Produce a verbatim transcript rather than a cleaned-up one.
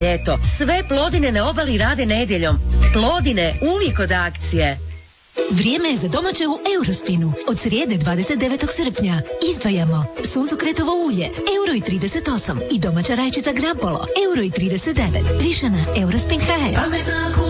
Eto, sve Plodine na obali rade nedjeljom. Plodine, uvijek od akcije. Vrijeme je za domaće u Eurospinu. Od srijede dvadeset devetog srpnja izdvajamo suncokretovo ulje, euro i trideset osam i domaća rajčica Grampolo, euro i trideset devet. Više na eurospin kraja.